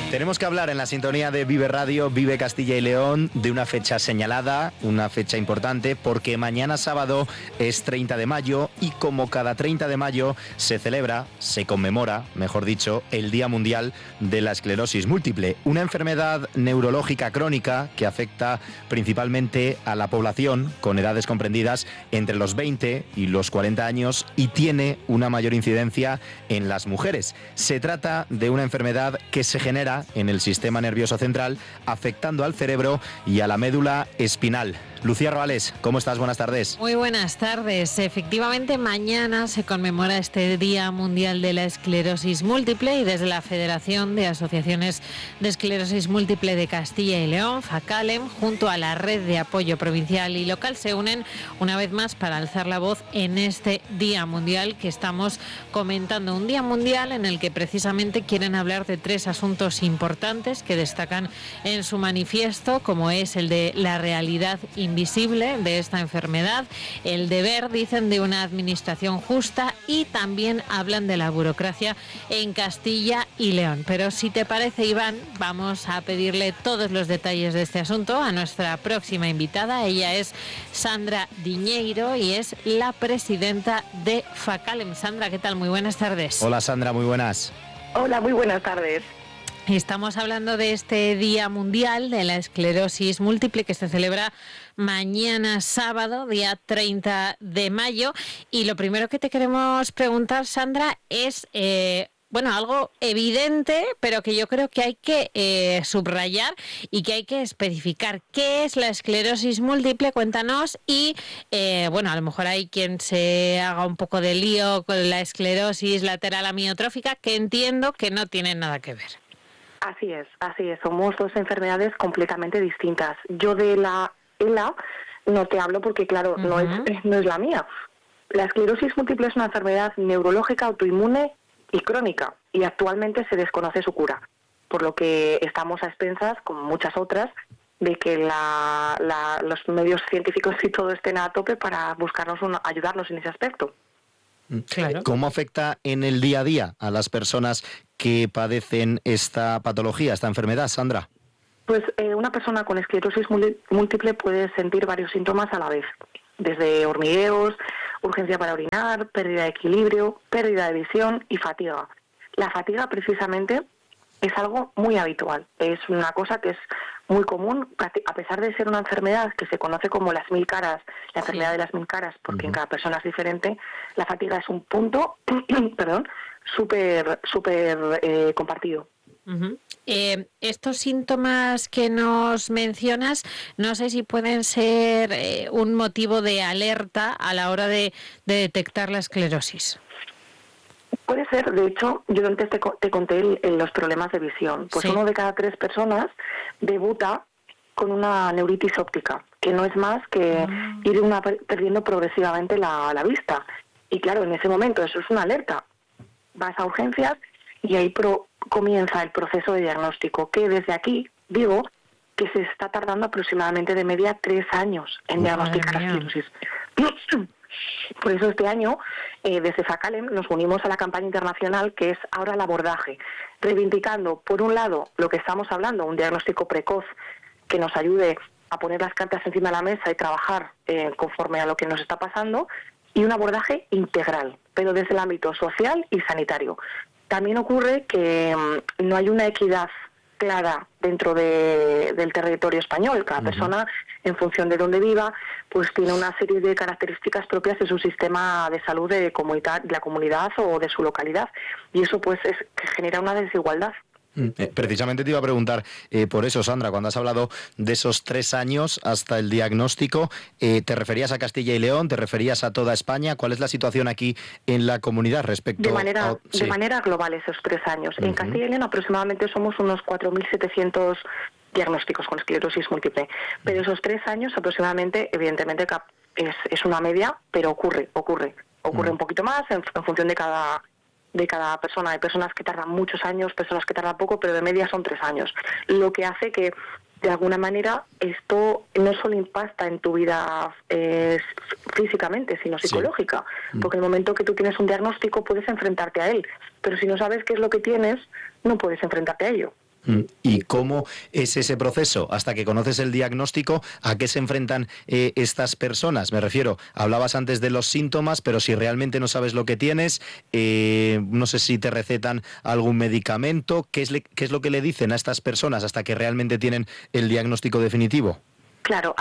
Tenemos que hablar en la sintonía de Vive Radio, Vive Castilla y León, de una fecha señalada, una fecha importante, porque mañana sábado es 30 de mayo y como cada 30 de mayo se celebra, se conmemora, mejor dicho, el Día Mundial de la Esclerosis Múltiple, una enfermedad neurológica crónica que afecta principalmente a la población con edades comprendidas entre los 20 y los 40 años y tiene una mayor incidencia en las mujeres. Se trata de una enfermedad que se genera en el sistema nervioso central, afectando al cerebro y a la médula espinal. Lucía Roales, ¿cómo estás? Buenas tardes. Muy buenas tardes. Efectivamente, mañana se conmemora este Día Mundial de la Esclerosis Múltiple y desde la Federación de Asociaciones de Esclerosis Múltiple de Castilla y León, FACALEM, junto a la Red de Apoyo Provincial y Local, se unen una vez más para alzar la voz en este Día Mundial que estamos comentando. Un Día Mundial en el que precisamente quieren hablar de tres asuntos importantes que destacan en su manifiesto, como es el de la realidad invisible de esta enfermedad, el deber, dicen, de una administración justa y también hablan de la burocracia en Castilla y León. Pero si te parece, Iván, vamos a pedirle todos los detalles de este asunto a nuestra próxima invitada. Ella es Sandra Diñeiro y es la presidenta de FACALEM. Sandra, ¿qué tal? Muy buenas tardes. Hola Sandra, muy buenas. Hola, muy buenas tardes. Estamos hablando de este Día Mundial de la Esclerosis Múltiple que se celebra mañana sábado, día 30 de mayo. Y lo primero que te queremos preguntar, Sandra, es algo evidente, pero que yo creo que hay que subrayar y que hay que especificar. ¿Qué es la esclerosis múltiple? Cuéntanos. Y a lo mejor hay quien se haga un poco de lío con la esclerosis lateral amiotrófica, que entiendo que no tienen nada que ver. Así es. Somos dos enfermedades completamente distintas. Yo de la ELA no te hablo porque, claro, no es la mía. La esclerosis múltiple es una enfermedad neurológica autoinmune y crónica y actualmente se desconoce su cura, por lo que estamos a expensas, como muchas otras, de que los medios científicos y todo estén a tope para ayudarnos en ese aspecto. Claro. ¿Cómo afecta en el día a día a las personas que padecen esta patología, esta enfermedad, Sandra? Pues una persona con esclerosis múltiple puede sentir varios síntomas a la vez, desde hormigueos, urgencia para orinar, pérdida de equilibrio, pérdida de visión y fatiga. La fatiga precisamente es algo muy habitual, es una cosa que es muy común, a pesar de ser una enfermedad que se conoce como las 1000 caras, la enfermedad de las 1000 caras, porque en cada persona es diferente. La fatiga es un punto, súper compartido. Estos síntomas que nos mencionas, no sé si pueden ser un motivo de alerta a la hora de detectar la esclerosis. Puede ser, de hecho, yo antes te conté los problemas de visión. Pues sí. 1 de cada 3 personas debuta con una neuritis óptica, que no es más que ir perdiendo progresivamente la vista. Y claro, en ese momento eso es una alerta. Vas a urgencias y ahí comienza el proceso de diagnóstico, que desde aquí digo que se está tardando aproximadamente de media 3 años en diagnosticar la esclerosis. Por eso este año, desde FACALEM, nos unimos a la campaña internacional que es Ahora el abordaje, reivindicando, por un lado, lo que estamos hablando, un diagnóstico precoz que nos ayude a poner las cartas encima de la mesa y trabajar conforme a lo que nos está pasando, y un abordaje integral, pero desde el ámbito social y sanitario. También ocurre que no hay una equidad clara dentro del territorio español. Cada persona, en función de dónde viva, pues tiene una serie de características propias de su sistema de salud de la comunidad o de su localidad. Y eso pues genera una desigualdad. Precisamente te iba a preguntar por eso, Sandra, cuando has hablado de esos 3 años hasta el diagnóstico, ¿te referías a Castilla y León? ¿Te referías a toda España? ¿Cuál es la situación aquí en la comunidad respecto de manera global esos 3 años. En Castilla y León aproximadamente somos unos 4.700 diagnósticos con esclerosis múltiple, pero esos 3 años aproximadamente, evidentemente es una media, pero ocurre un poquito más en función de cada persona. Hay personas que tardan muchos años, personas que tardan poco, pero de media son 3 años. Lo que hace que, de alguna manera, esto no solo impacta en tu vida físicamente, sino psicológica. Porque en el momento que tú tienes un diagnóstico puedes enfrentarte a él, pero si no sabes qué es lo que tienes, no puedes enfrentarte a ello. ¿Y cómo es ese proceso? Hasta que conoces el diagnóstico, ¿a qué se enfrentan estas personas? Me refiero, hablabas antes de los síntomas, pero si realmente no sabes lo que tienes, no sé si te recetan algún medicamento, ¿qué es lo que le dicen a estas personas hasta que realmente tienen el diagnóstico definitivo? Claro,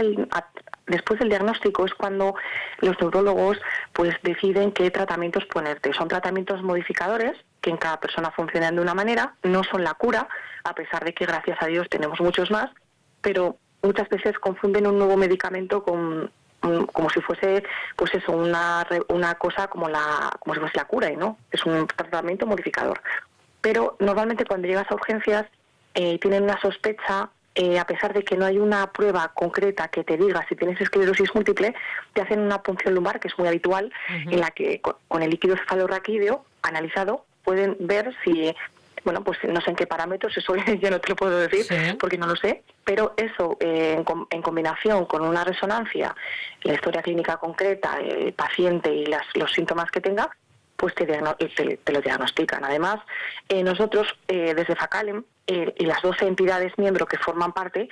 después del diagnóstico es cuando los neurólogos pues deciden qué tratamientos ponerte. Son tratamientos modificadores que en cada persona funcionan de una manera, no son la cura, a pesar de que gracias a Dios tenemos muchos más, pero muchas veces confunden un nuevo medicamento como si fuese pues eso, una cosa como si fuese la cura, y no, es un tratamiento modificador. Pero normalmente cuando llegas a urgencias tienen una sospecha. A pesar de que no hay una prueba concreta que te diga si tienes esclerosis múltiple, te hacen una punción lumbar, que es muy habitual, en la que con el líquido cefalorraquídeo analizado pueden ver si, bueno, pues no sé en qué parámetros, eso yo no te lo puedo decir, porque no lo sé, pero eso en combinación con una resonancia, la historia clínica concreta, el paciente y los síntomas que tenga, pues te lo diagnostican. Además, nosotros desde FACALEM y las 12 entidades miembro que forman parte,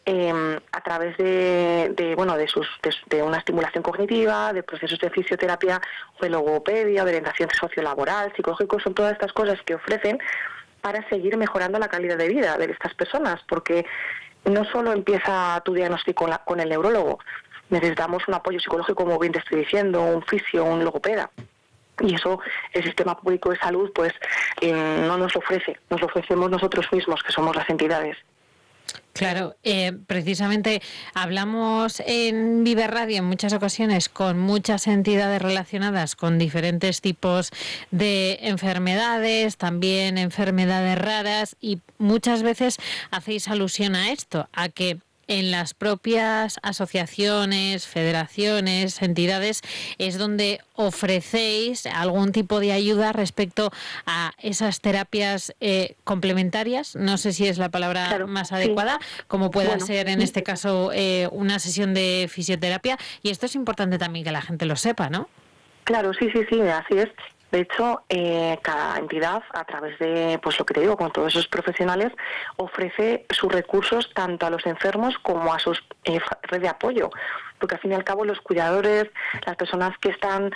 a través de una estimulación cognitiva, de procesos de fisioterapia, de logopedia, de orientación sociolaboral, psicológico, son todas estas cosas que ofrecen para seguir mejorando la calidad de vida de estas personas, porque no solo empieza tu diagnóstico con el neurólogo, necesitamos un apoyo psicológico, como bien te estoy diciendo, un fisio, un logopeda. Y eso el sistema público de salud pues no nos ofrece, nos lo ofrecemos nosotros mismos, que somos las entidades. Claro, precisamente hablamos en Vive Radio en muchas ocasiones con muchas entidades relacionadas con diferentes tipos de enfermedades, también enfermedades raras, y muchas veces hacéis alusión a esto, a que en las propias asociaciones, federaciones, entidades, es donde ofrecéis algún tipo de ayuda respecto a esas terapias complementarias. No sé si es la palabra más adecuada, como pueda ser en este caso una sesión de fisioterapia. Y esto es importante también que la gente lo sepa, ¿no? Claro, sí, así es. De hecho, cada entidad, a través de, pues lo que te digo, con todos esos profesionales, ofrece sus recursos tanto a los enfermos como a sus red de apoyo. Porque al fin y al cabo los cuidadores, las personas que están,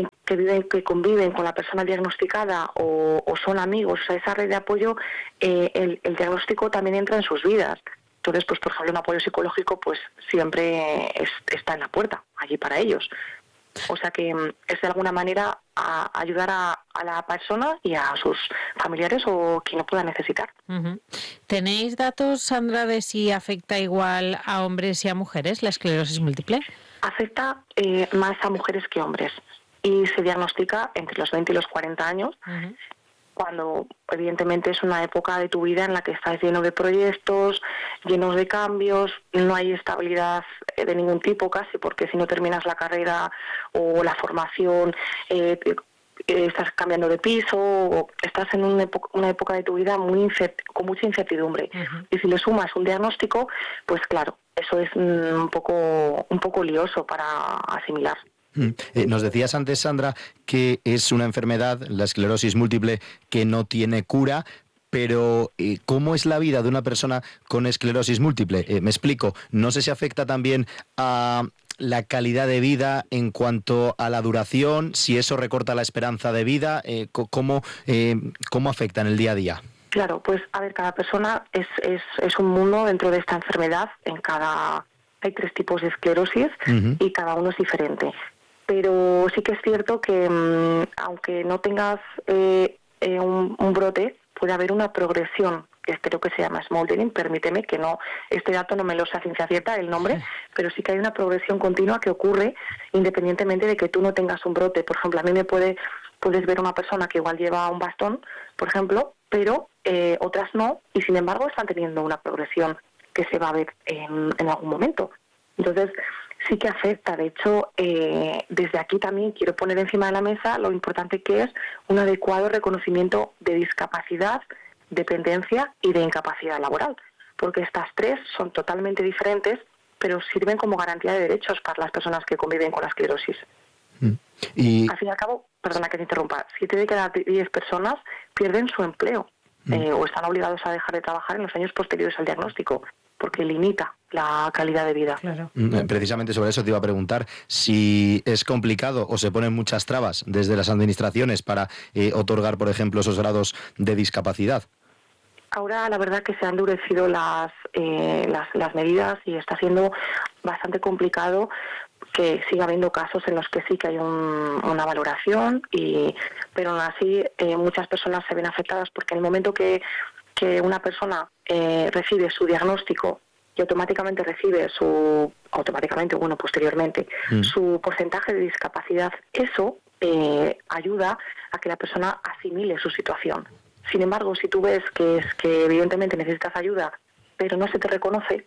que conviven con la persona diagnosticada o son amigos, o sea, esa red de apoyo, el diagnóstico también entra en sus vidas. Entonces, pues por ejemplo, un apoyo psicológico pues siempre está en la puerta, allí para ellos. O sea que es de alguna manera ayudar a la persona y a sus familiares o quien lo pueda necesitar. Uh-huh. ¿Tenéis datos, Sandra, de si afecta igual a hombres y a mujeres la esclerosis múltiple? Afecta más a mujeres que hombres y se diagnostica entre los 20 y los 40 años. Uh-huh. Cuando evidentemente es una época de tu vida en la que estás lleno de proyectos, llenos de cambios, no hay estabilidad de ningún tipo casi, porque si no terminas la carrera o la formación, estás cambiando de piso, o estás en una época de tu vida con mucha incertidumbre. Uh-huh. Y si le sumas un diagnóstico, pues claro, eso es un poco lioso para asimilar. Nos decías antes, Sandra, que es una enfermedad, la esclerosis múltiple, que no tiene cura, pero ¿cómo es la vida de una persona con esclerosis múltiple? Me explico, no sé si afecta también a la calidad de vida en cuanto a la duración, si eso recorta la esperanza de vida, ¿cómo afecta en el día a día? Claro, pues a ver, cada persona es un mundo dentro de esta enfermedad, hay 3 tipos de esclerosis. Uh-huh. Y cada uno es diferente. Pero sí que es cierto que aunque no tengas un brote, puede haber una progresión, que creo que se llama smoldering, permíteme que no, este dato no me lo sé a ciencia cierta, el nombre, pero sí que hay una progresión continua que ocurre independientemente de que tú no tengas un brote. Por ejemplo, a mí puedes ver una persona que igual lleva un bastón, por ejemplo, pero otras no, y sin embargo están teniendo una progresión que se va a ver en algún momento. Entonces, sí que afecta. De hecho, desde aquí también quiero poner encima de la mesa lo importante que es un adecuado reconocimiento de discapacidad, dependencia y de incapacidad laboral, porque estas 3 son totalmente diferentes, pero sirven como garantía de derechos para las personas que conviven con la esclerosis. Y al fin y al cabo, perdona que te interrumpa, 7 de cada 10 personas pierden su empleo. o están obligados a dejar de trabajar en los años posteriores al diagnóstico, porque limita la calidad de vida. Claro. Precisamente sobre eso te iba a preguntar, si es complicado o se ponen muchas trabas desde las administraciones para otorgar, por ejemplo, esos grados de discapacidad. Ahora la verdad que se han endurecido las medidas y está siendo bastante complicado que siga habiendo casos en los que sí que hay una valoración, pero aún así muchas personas se ven afectadas porque en el momento que una persona recibe su diagnóstico y automáticamente recibe posteriormente su porcentaje de discapacidad, eso ayuda a que la persona asimile su situación. Sin embargo, si tú ves que evidentemente necesitas ayuda, pero no se te reconoce,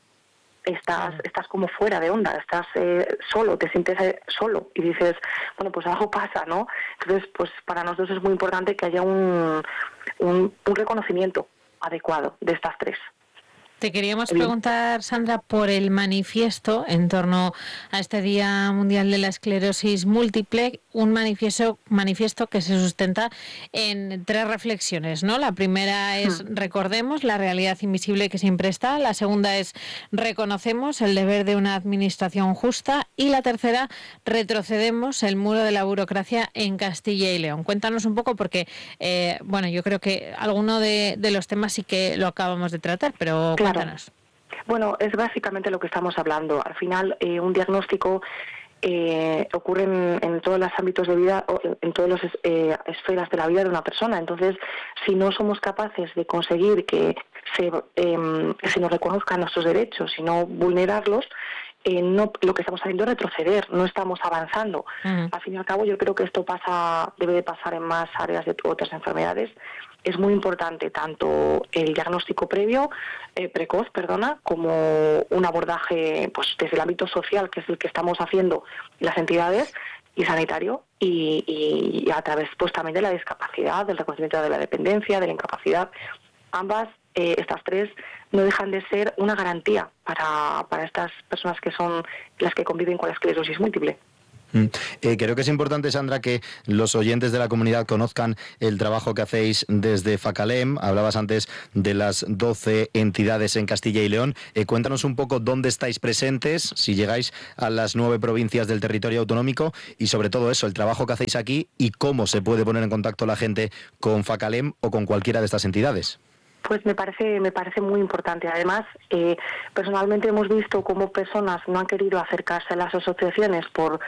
estás como fuera de onda, estás solo, te sientes solo y dices, bueno, pues algo pasa, ¿no? Entonces, pues para nosotros es muy importante que haya un reconocimiento adecuado de estas tres. Te queríamos preguntar, Sandra, por el manifiesto en torno a este Día Mundial de la Esclerosis Múltiple, un manifiesto que se sustenta en 3 reflexiones, ¿no? La primera es recordemos la realidad invisible que siempre está, la segunda es reconocemos el deber de una administración justa y la tercera, retrocedemos el muro de la burocracia en Castilla y León. Cuéntanos un poco porque, yo creo que alguno de los temas sí que lo acabamos de tratar, pero cuéntanos. Bueno, es básicamente lo que estamos hablando. Al final, un diagnóstico ocurre en todos los ámbitos de vida, en todas las esferas de la vida de una persona. Entonces, si no somos capaces de conseguir que se nos reconozcan nuestros derechos y no vulnerarlos, lo que estamos haciendo es retroceder, no estamos avanzando. Al fin y al cabo, yo creo que esto debe de pasar en más áreas de otras enfermedades. Es muy importante tanto el diagnóstico precoz, como un abordaje pues desde el ámbito social, que es el que estamos haciendo las entidades, y sanitario, y a través pues también de la discapacidad, del reconocimiento de la dependencia, de la incapacidad. Ambas, estas tres, no dejan de ser una garantía para estas personas que son las que conviven con la esclerosis múltiple. Creo que es importante, Sandra, que los oyentes de la comunidad conozcan el trabajo que hacéis desde Facalem. Hablabas antes de las 12 entidades en Castilla y León. Cuéntanos un poco dónde estáis presentes, si llegáis a las 9 provincias del territorio autonómico y sobre todo eso, el trabajo que hacéis aquí y cómo se puede poner en contacto la gente con Facalem o con cualquiera de estas entidades. Pues me parece muy importante. Además, personalmente hemos visto cómo personas no han querido acercarse a las asociaciones por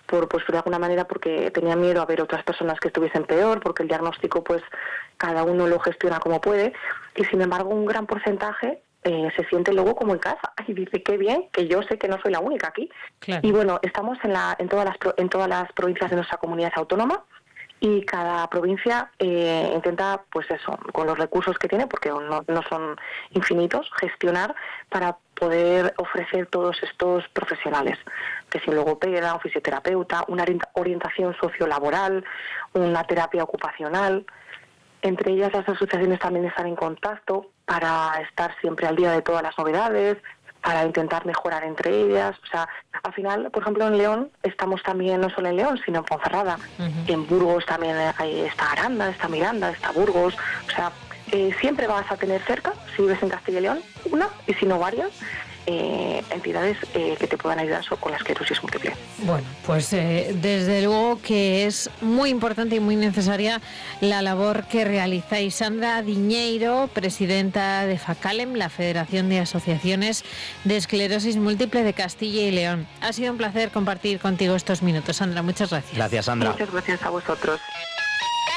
de alguna manera porque tenían miedo a ver otras personas que estuviesen peor, porque el diagnóstico pues cada uno lo gestiona como puede, y sin embargo un gran porcentaje se siente luego como en casa y dice qué bien, que yo sé que no soy la única aquí. Claro. Y bueno, estamos en todas las provincias de nuestra comunidad autónoma. Y cada provincia intenta, pues eso, con los recursos que tiene, porque no son infinitos, gestionar para poder ofrecer todos estos profesionales, que si un logopeda, un fisioterapeuta, una orientación sociolaboral, una terapia ocupacional. Entre ellas las asociaciones también están en contacto para estar siempre al día de todas las novedades, para intentar mejorar entre ellas. O sea, al final, por ejemplo, en León estamos también, no solo en León, sino en Ponferrada. En Burgos también está Aranda, está Miranda, está Burgos. O sea, siempre vas a tener cerca, si vives en Castilla y León, una, y si no varias, entidades que te puedan ayudar con la esclerosis múltiple. Bueno, pues desde luego que es muy importante y muy necesaria la labor que realizáis. Sandra Diñeiro, presidenta de Facalem, la Federación de Asociaciones de Esclerosis Múltiple de Castilla y León. Ha sido un placer compartir contigo estos minutos, Sandra. Muchas gracias. Gracias, Sandra. Muchas gracias a vosotros.